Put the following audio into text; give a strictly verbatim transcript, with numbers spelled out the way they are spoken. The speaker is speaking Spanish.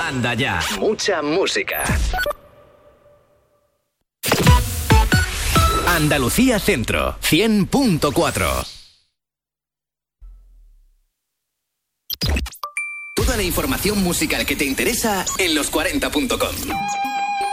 Anda ya. Mucha música. Andalucía Centro, cien punto cuatro. Toda la información musical que te interesa en los cuarenta punto com.